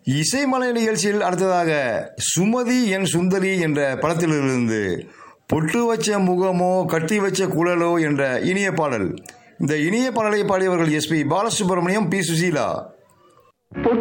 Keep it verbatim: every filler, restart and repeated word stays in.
இசைமலை நிகழ்ச்சியில் அடுத்ததாக சுமதி என் சுந்தரி என்ற படத்திலிருந்து பொட்டு வச்ச முகமோ கட்டி வச்ச குழலோ என்ற இனிய பாடல். இந்த இனிய பாடலை பாடியவர்கள் S B Balasubramaniam, B Susheela.